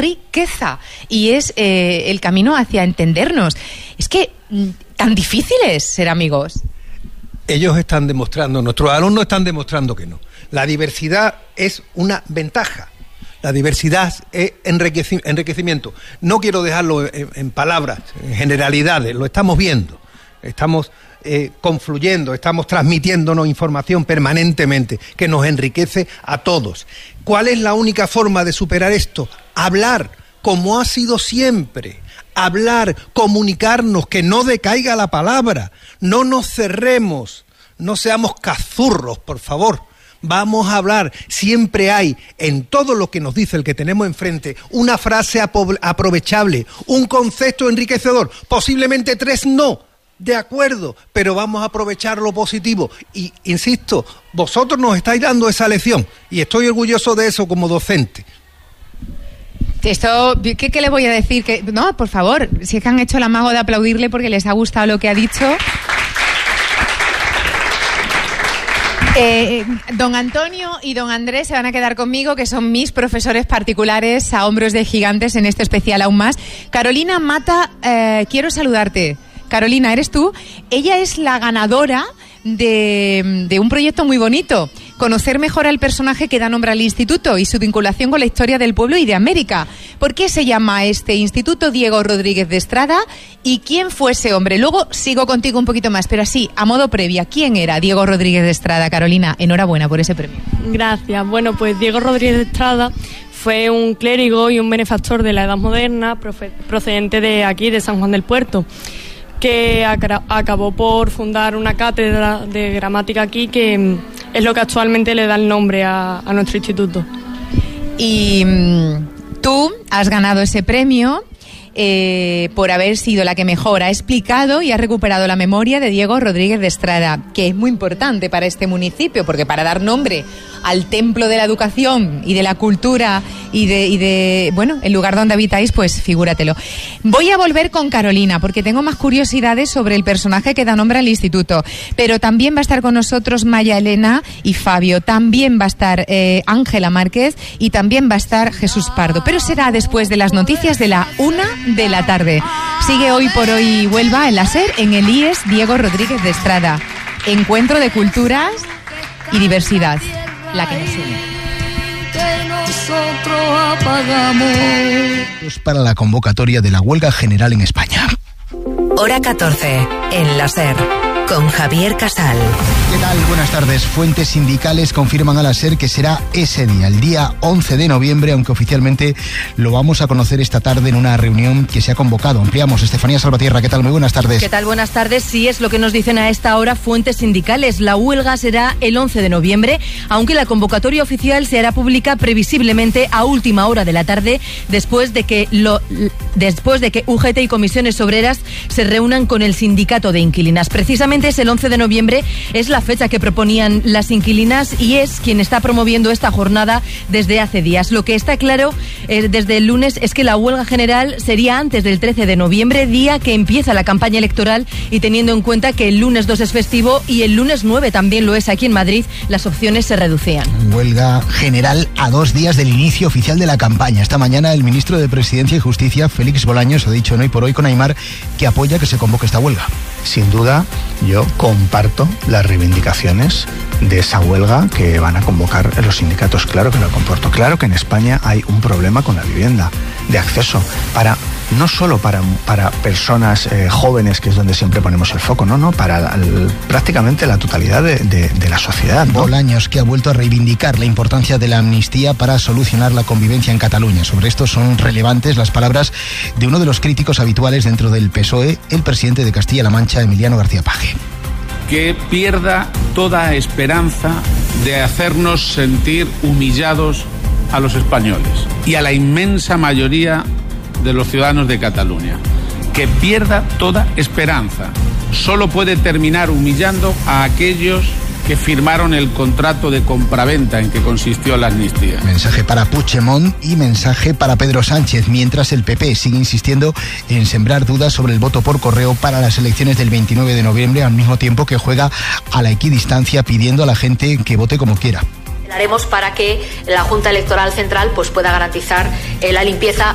riqueza y es el camino hacia entendernos. Es que tan difícil es ser amigos. Ellos están demostrando, nuestros alumnos están demostrando que no. La diversidad es una ventaja. La diversidad es enriquecimiento. No quiero dejarlo en palabras, en generalidades, lo estamos viendo. Estamos confluyendo, estamos transmitiéndonos información permanentemente que nos enriquece a todos. ¿Cuál es la única forma de superar esto? Hablar, como ha sido siempre. Hablar, comunicarnos, que no decaiga la palabra. No nos cerremos, no seamos cazurros, por favor. Vamos a hablar. Siempre hay en todo lo que nos dice el que tenemos enfrente una frase aprovechable, un concepto enriquecedor, posiblemente 3 no. De acuerdo, pero vamos a aprovechar lo positivo. Y, insisto, vosotros nos estáis dando esa lección y estoy orgulloso de eso como docente. Esto, ¿qué le voy a decir? No, por favor, si es que han hecho el amago de aplaudirle porque les ha gustado lo que ha dicho. Don Antonio y don Andrés se van a quedar conmigo, que son mis profesores particulares a hombros de gigantes en este especial aún más. Carolina Mata, quiero saludarte. Carolina, ¿eres tú? Ella es la ganadora de un proyecto muy bonito, conocer mejor al personaje que da nombre al instituto y su vinculación con la historia del pueblo y de América. ¿Por qué se llama este instituto Diego Rodríguez de Estrada? ¿Y quién fue ese hombre? Luego sigo contigo un poquito más, pero así, a modo previa, ¿quién era Diego Rodríguez de Estrada? Carolina, enhorabuena por ese premio. Gracias. Bueno, pues Diego Rodríguez de Estrada fue un clérigo y un benefactor de la Edad Moderna, procedente de aquí, de San Juan del Puerto, que acabó por fundar una cátedra de gramática aquí, que es lo que actualmente le da el nombre a nuestro instituto. Y tú has ganado ese premio por haber sido la que mejor ha explicado y ha recuperado la memoria de Diego Rodríguez de Estrada, que es muy importante para este municipio, porque para dar nombre al templo de la educación y de la cultura y de bueno, el lugar donde habitáis, pues figúratelo. Voy a volver con Carolina, porque tengo más curiosidades sobre el personaje que da nombre al instituto, pero también va a estar con nosotros Maya Elena y Fabio, también va a estar Ángela Márquez y también va a estar Jesús Pardo, pero será después de las noticias de la 1:00 p.m. Sigue Hoy por Hoy Huelva en la SER, en el IES Diego Rodríguez de Estrada. Encuentro de culturas y diversidad, la que nos une. Nosotros apagamos. Para la convocatoria de la huelga general en España. Hora 14, en la SER, con Javier Casal. ¿Qué tal? Buenas tardes. Fuentes sindicales confirman a la SER que será ese día, el día 11 de noviembre, aunque oficialmente lo vamos a conocer esta tarde en una reunión que se ha convocado. Ampliamos. Estefanía Salvatierra, ¿qué tal? Muy buenas tardes. ¿Qué tal? Buenas tardes. Sí, es lo que nos dicen a esta hora fuentes sindicales. La huelga será el 11 de noviembre, aunque la convocatoria oficial se hará pública previsiblemente a última hora de la tarde, después de que UGT y comisiones obreras se reúnan con el sindicato de inquilinas. Precisamente es el 11 de noviembre, es la fecha que proponían las inquilinas y es quien está promoviendo esta jornada desde hace días. Lo que está claro desde el lunes es que la huelga general sería antes del 13 de noviembre, día que empieza la campaña electoral, y teniendo en cuenta que el lunes 2 es festivo y el lunes 9 también lo es aquí en Madrid, las opciones se reducían. Huelga general a 2 días del inicio oficial de la campaña. Esta mañana el ministro de Presidencia y Justicia, Félix Bolaños, ha dicho en Hoy por Hoy con Aimar que apoya que se convoque esta huelga. Sin duda, yo comparto las reivindicaciones de esa huelga que van a convocar los sindicatos. Claro que lo comporto. Claro que en España hay un problema con la vivienda, de acceso, no solo para personas jóvenes, que es donde siempre ponemos el foco, no, para prácticamente la totalidad de la sociedad, ¿no? Bolaños, que ha vuelto a reivindicar la importancia de la amnistía para solucionar la convivencia en Cataluña. Sobre esto son relevantes las palabras de uno de los críticos habituales dentro del PSOE, el presidente de Castilla-La Mancha, Emiliano García Paje. Que pierda toda esperanza de hacernos sentir humillados a los españoles y a la inmensa mayoría de los ciudadanos de Cataluña. Que pierda toda esperanza. Solo puede terminar humillando a aquellos que firmaron el contrato de compraventa en que consistió la amnistía. Mensaje para Puigdemont y mensaje para Pedro Sánchez, mientras el PP sigue insistiendo en sembrar dudas sobre el voto por correo para las elecciones del 29 de noviembre, al mismo tiempo que juega a la equidistancia pidiendo a la gente que vote como quiera. Haremos para que la Junta Electoral Central pueda garantizar la limpieza